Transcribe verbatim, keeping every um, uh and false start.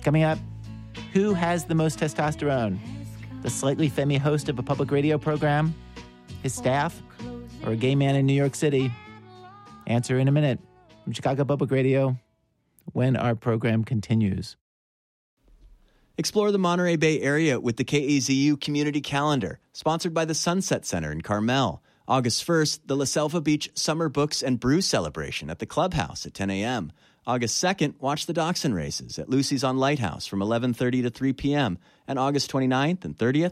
Coming up, who has the most testosterone? The slightly femmy host of a public radio program? His staff? Or a gay man in New York City? Answer in a minute from Chicago Public Radio when our program continues. Explore the Monterey Bay area with the K A Z U Community Calendar, sponsored by the Sunset Center in Carmel. August first, the La Selva Beach Summer Books and Brew Celebration at the Clubhouse at ten a.m. August second, watch the Dachshund Races at Lucy's on Lighthouse from eleven thirty to three p.m. And August twenty-ninth and thirtieth,